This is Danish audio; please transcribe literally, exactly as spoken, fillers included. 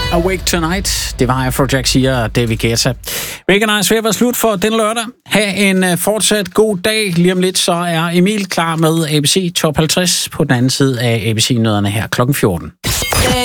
Awake Tonight, det var Afrojack, siger David Guetta. Recognize ved at være slut for den lørdag. Ha' en uh, fortsat god dag. Lige om lidt, så er Emil klar med A B C Top halvtreds på den anden side af A B C-nødderne her klokken fjorten.